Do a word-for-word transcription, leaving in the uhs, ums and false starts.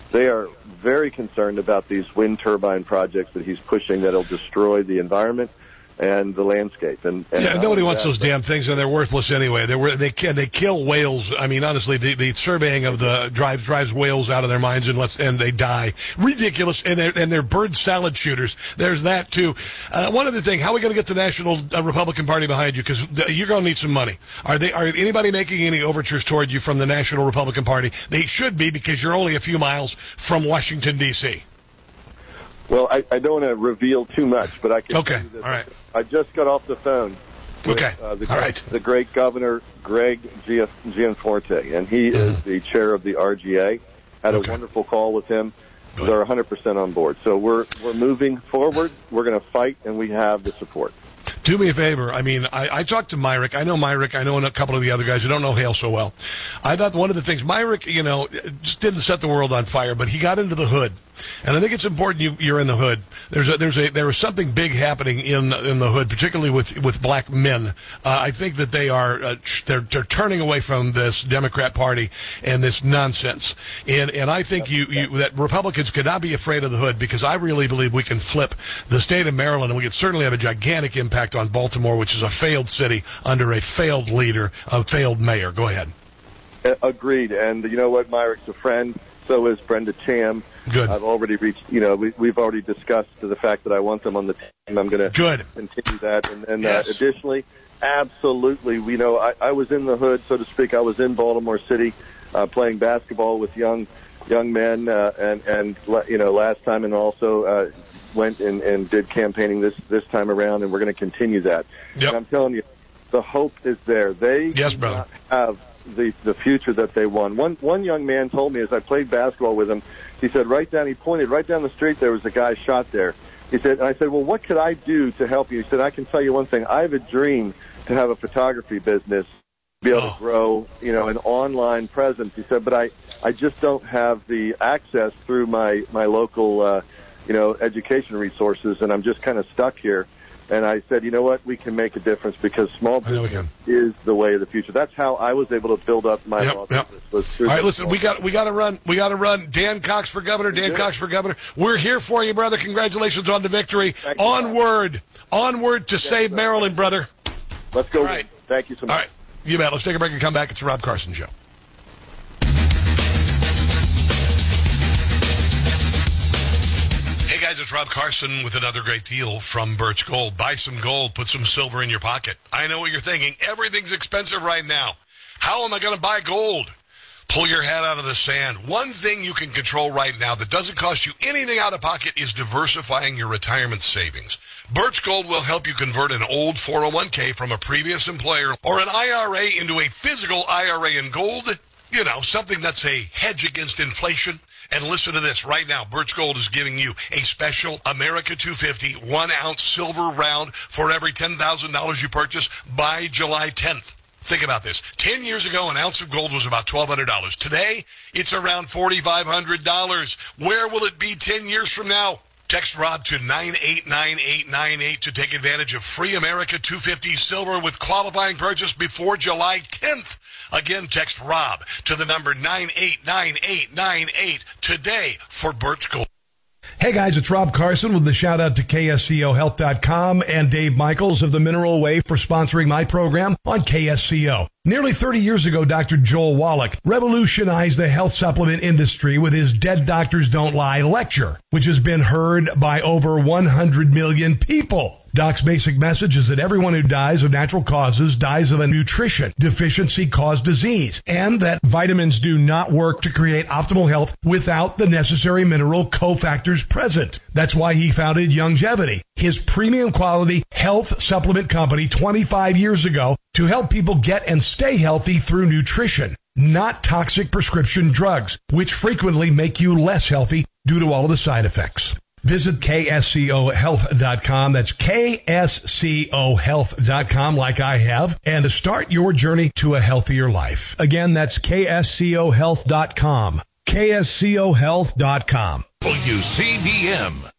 They are very concerned about these wind turbine projects that he's pushing that'll destroy the environment and the landscape. And, and yeah, nobody wants that, those damn things, and they're worthless anyway. They were they they kill whales. I mean, honestly, the, the surveying of the drives drives whales out of their minds, and lets and they die. Ridiculous, and they're and they're bird salad shooters. There's that too. Uh, one other thing: how are we going to get the National uh, Republican Party behind you? Because you're going to need some money. Are they? Are anybody making any overtures toward you from the National Republican Party? They should be, because you're only a few miles from Washington D C Well, I, I don't want to reveal too much, but I can okay. tell you this. All right. I just got off the phone with okay. uh, the, All great, right. the great Governor Greg Gianforte, and he uh-huh. is the chair of the R G A. Had okay. a wonderful call with him. They're one hundred percent on board. So we're we're moving forward. We're going to fight, and we have the support. Do me a favor. I mean, I, I talked to Myrick. I know Myrick. I know a couple of the other guys. I don't know Hale so well. I thought one of the things, Myrick, you know, just didn't set the world on fire, but he got into the hood. And I think it's important you, you're in the hood. There's a, there's a, there is something big happening in in the hood, particularly with with black men. Uh, I think that they are uh, they're they're turning away from this Democrat Party and this nonsense. And and I think you, you that Republicans could not be afraid of the hood, because I really believe we can flip the state of Maryland, and we could certainly have a gigantic impact on Baltimore, which is a failed city under a failed leader, a failed mayor. Go ahead. Agreed. And you know what? Myrick's a friend. So is Brenda Cham. Good. I've already reached, you know, we, we've already discussed the fact that I want them on the team. I'm going to Good. continue that. And, and yes. uh, additionally, absolutely, we know I, I was in the hood, so to speak. I was in Baltimore City uh, playing basketball with young young men, uh, and, and, you know, last time, and also uh, went and, and did campaigning this, this time around, and we're going to continue that. Yep. And I'm telling you, the hope is there. They yes, do brother. not have the the future that they want. One one young man told me as I played basketball with him, he said right down, he pointed right down the street, there was a guy shot there. He said, and I said, well, what could I do to help you? He said, I can tell you one thing. I have a dream to have a photography business, be able oh. to grow, you know, an online presence. He said, but I, I just don't have the access through my, my local, uh, you know, education resources, and I'm just kind of stuck here. And I said, you know what, we can make a difference, because small business is the way of the future. That's how I was able to build up my yep, law yep. business. Was through All right, listen, we got we got to run. We got to run. Dan Cox for governor. Dan Cox for governor. We're here for you, brother. Congratulations on the victory. Thank Onward, you, onward to yes, save sir. Maryland, brother. Let's go. All right. Thank you so much. All right, you bet. Let's take a break and come back. It's the Rob Carson Show. Hey guys, it's Rob Carson with another great deal from Birch Gold. Buy some gold, put some silver in your pocket. I know what you're thinking. Everything's expensive right now. How am I going to buy gold? Pull your head out of the sand. One thing you can control right now that doesn't cost you anything out of pocket is diversifying your retirement savings. Birch Gold will help you convert an old four oh one k from a previous employer or an I R A into a physical I R A in gold. You know, something that's a hedge against inflation. And listen to this. Right now, Birch Gold is giving you a special America two fifty one-ounce silver round for every ten thousand dollars you purchase by July tenth. Think about this. Ten years ago, an ounce of gold was about twelve hundred dollars. Today, it's around forty-five hundred dollars. Where will it be ten years from now? Text Rob to nine eight nine eight nine eight to take advantage of free America two fifty silver with qualifying purchase before July tenth. Again, text Rob to the number nine eight nine eight nine eight today for Birch Gold. Hey guys, it's Rob Carson with the shout out to K S C O health dot com and Dave Michaels of the Mineral Way for sponsoring my program on K S C O. Nearly thirty years ago, Doctor Joel Wallach revolutionized the health supplement industry with his Dead Doctors Don't Lie lecture, which has been heard by over one hundred million people. Doc's basic message is that everyone who dies of natural causes dies of a nutrition deficiency caused disease, and that vitamins do not work to create optimal health without the necessary mineral cofactors present. That's why he founded Youngevity, his premium quality health supplement company twenty-five years ago, to help people get and stay healthy through nutrition, not toxic prescription drugs, which frequently make you less healthy due to all of the side effects. Visit K S C O health dot com. That's K S C O health dot com, like I have, and to start your journey to a healthier life. Again, that's K S C O health dot com. K S C O health dot com. W C B M